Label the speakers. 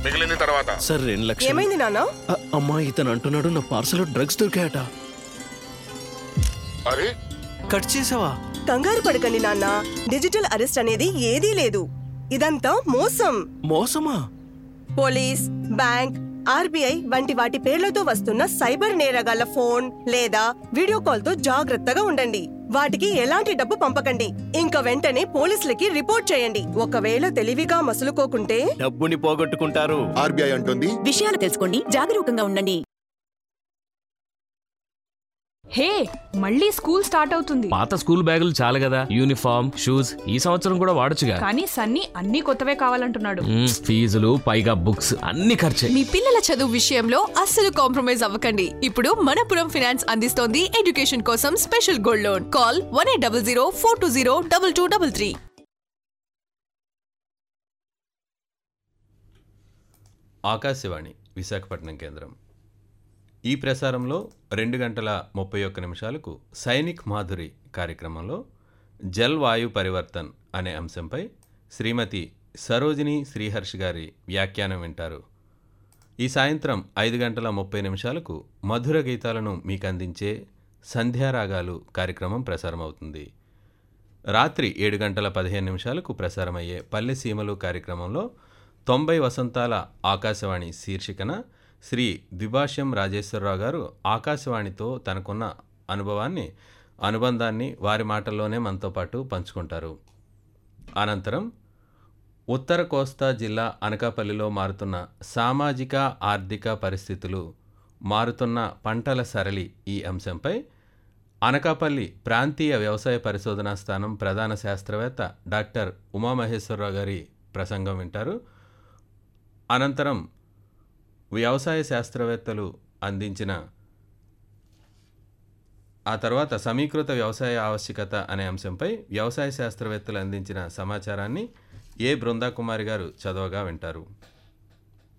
Speaker 1: మిగిలింది తర్వాత.
Speaker 2: సార్ 2 లక్షలు.
Speaker 3: ఏమైంది నాన్న?
Speaker 2: అమ్మా ఇతను అంటున్నాడు నా పార్సల్ డ్రగ్స్ దొరికాయట.
Speaker 1: అరే
Speaker 2: కట్ చేసావా?
Speaker 3: కంగారు పడకండి నాన్న, డిజిటల్ అరెస్ట్ అనేది ఏదీ లేదు. ఇదంతా మోసం.
Speaker 2: మోసమా?
Speaker 3: పోలీస్, బ్యాంక్, ఆర్బీఐ వంటి వాటి పేర్లతో వస్తున్న సైబర్ నేరగాళ్ల ఫోన్ లేదా వీడియో కాల్ తో జాగ్రత్తగా ఉండండి. వాటికి ఎలాంటి డబ్బు పంపకండి. ఇంకా వెంటనే పోలీసులకి రిపోర్ట్ చేయండి. ఒకవేళ తెలివిగా మసులుకోకుంటే
Speaker 2: డబ్బుని పోగొట్టుకుంటారు.
Speaker 4: ఆర్బీఐ అంటుంది,
Speaker 5: విషయాలు తెలుసుకోండి, జాగరూకంగా ఉండండి.
Speaker 6: హే, మళ్ళీ స్కూల్ స్టార్ట్ అవుతుంది.
Speaker 7: పాత స్కూల్ బ్యాగులు చాలు కదా, యూనిఫామ్, షూస్ ఈ సంవత్సరం కూడా వాడొచ్చుగా.
Speaker 6: కానీ సన్నీ అన్ని కొత్తవే కావాలంటున్నాడు.
Speaker 7: ఫీజులు పైగా బుక్స్ అన్ని ఖర్చే.
Speaker 8: మీ పిల్లల చదువు విషయంలో అస్సలు కాంప్రమైజ్ అవ్వకండి. ఇప్పుడు మనపురం ఫైనాన్స్ అందిస్తోంది ఎడ్యుకేషన్ కోసం special gold loan. Call 1800 420 2233.
Speaker 9: Akashvani Visakhapatnam కేంద్రం. ఈ ప్రసారంలో 2:31 సైనిక్ మాధురి కార్యక్రమంలో జల్ వాయు పరివర్తన్ అనే అంశంపై శ్రీమతి సరోజిని శ్రీహర్ష్ గారి వ్యాఖ్యానం వింటారు. ఈ సాయంత్రం 5:30 మధుర గీతాలను మీకు అందించే సంధ్యారాగాలు కార్యక్రమం ప్రసారమవుతుంది. రాత్రి 7:15 ప్రసారమయ్యే పల్లె సీమలు కార్యక్రమంలో 90 వసంతాల ఆకాశవాణి శీర్షికన శ్రీ ద్విభాష్యం రాజేశ్వరరావు గారు ఆకాశవాణితో తనకున్న అనుబంధాన్ని వారి మాటల్లోనే మనతో పాటు పంచుకుంటారు. అనంతరం ఉత్తర కోస్తా జిల్లా అనకాపల్లిలో మారుతున్న సామాజిక ఆర్థిక పరిస్థితులు, మారుతున్న పంటల సరళి ఈ అంశంపై అనకాపల్లి ప్రాంతీయ వ్యవసాయ పరిశోధనా స్థానం ప్రధాన శాస్త్రవేత్త డాక్టర్ ఉమామహేశ్వరరావు గారి ప్రసంగం వింటారు. అనంతరం వ్యవసాయ శాస్త్రవేత్తలు అందించిన ఆ తర్వాత సమీకృత వ్యవసాయ ఆవశ్యకత అనే అంశంపై వ్యవసాయ శాస్త్రవేత్తలు అందించిన సమాచారాన్ని బృందాకుమారి గారు చదవగా వింటారు.